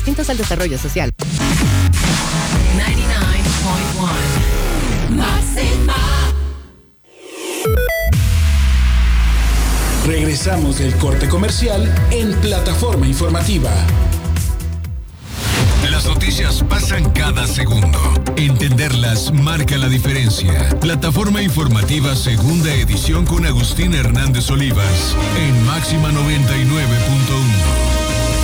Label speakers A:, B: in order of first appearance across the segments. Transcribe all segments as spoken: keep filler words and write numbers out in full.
A: Juntos al desarrollo social.
B: noventa y nueve punto uno Máxima.
C: Regresamos del corte comercial en Plataforma Informativa.
D: Las noticias pasan cada segundo. Entenderlas marca la diferencia. Plataforma Informativa, segunda edición con Agustín Hernández Olivas en Máxima noventa y nueve punto uno.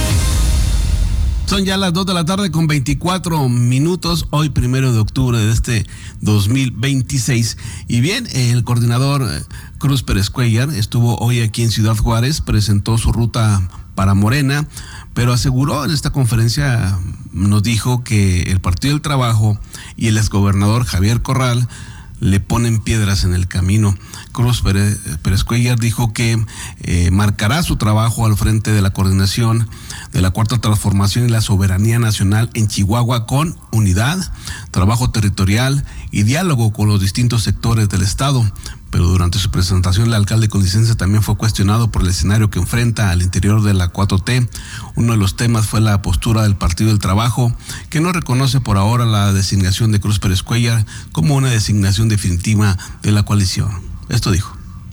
E: Son ya las dos de la tarde con veinticuatro minutos, hoy primero de octubre de este dos mil veintiséis. Y bien, el coordinador Cruz Pérez Cuéllar estuvo hoy aquí en Ciudad Juárez, presentó su ruta para Morena, pero aseguró en esta conferencia, nos dijo que el Partido del Trabajo y el exgobernador Javier Corral le ponen piedras en el camino. Cruz Pérez, Pérez Cuéllar dijo que eh, marcará su trabajo al frente de la coordinación de la Cuarta Transformación y la Soberanía Nacional en Chihuahua con unidad, trabajo territorial y diálogo con los distintos sectores del Estado. Pero durante su presentación, el alcalde conicense también fue cuestionado por el escenario que enfrenta al interior de la cuatro T. Uno de los temas fue la postura del Partido del Trabajo, que no reconoce por ahora la designación de Cruz Pérez Cuéllar como una designación definitiva de la coalición. Esto dijo.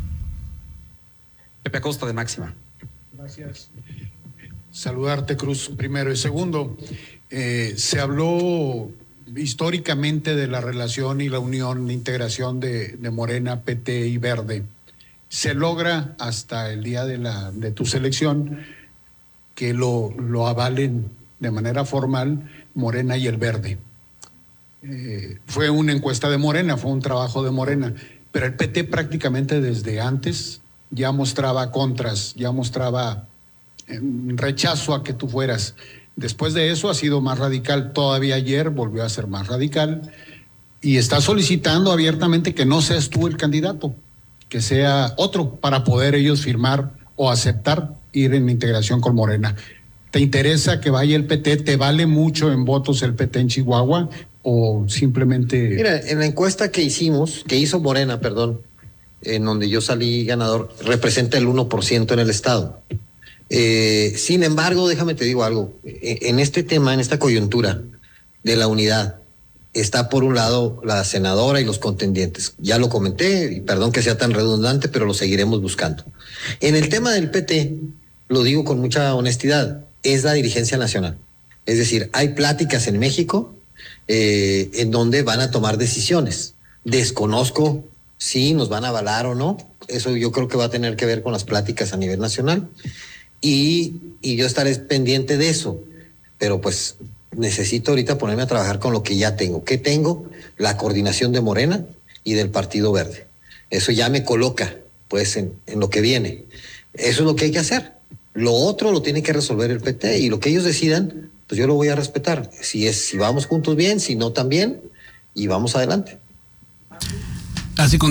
F: Pepe Acosta, de Máxima.
G: Gracias. Saludarte, Cruz, primero. Y segundo, eh, se habló históricamente de la relación y la unión, la integración de, de Morena, P T y Verde. Se logra hasta el día de, la, de tu selección que lo, lo avalen de manera formal Morena y el Verde. Eh, fue una encuesta de Morena, fue un trabajo de Morena, pero el P T prácticamente desde antes ya mostraba contras, ya mostraba eh, rechazo a que tú fueras. Después de eso ha sido más radical. Todavía ayer volvió a ser más radical y está solicitando abiertamente que no seas tú el candidato, que sea otro, para poder ellos firmar o aceptar ir en integración con Morena. ¿Te interesa que vaya el P T? ¿Te vale mucho en votos el P T en Chihuahua o simplemente...?
H: Mira, en la encuesta que hicimos, que hizo Morena, perdón, en donde yo salí ganador, representa el uno por ciento en el estado. Eh, sin embargo, déjame te digo algo, en este tema, en esta coyuntura de la unidad, está por un lado la senadora y los contendientes. Ya lo comenté, y perdón que sea tan redundante, pero lo seguiremos buscando. En el tema del P T, lo digo con mucha honestidad, es la dirigencia nacional. Es decir, hay pláticas en México eh, en donde van a tomar decisiones. Desconozco si nos van a avalar o no. Eso yo creo que va a tener que ver con las pláticas a nivel nacional. Y, y yo estaré pendiente de eso, pero pues necesito ahorita ponerme a trabajar con lo que ya tengo. ¿Qué tengo? La coordinación de Morena y del Partido Verde. Eso ya me coloca pues en, en lo que viene. Eso es lo que hay que hacer. Lo otro lo tiene que resolver el P T y lo que ellos decidan, pues yo lo voy a respetar. Si es, si vamos juntos bien, si no también, y vamos adelante.
E: Así con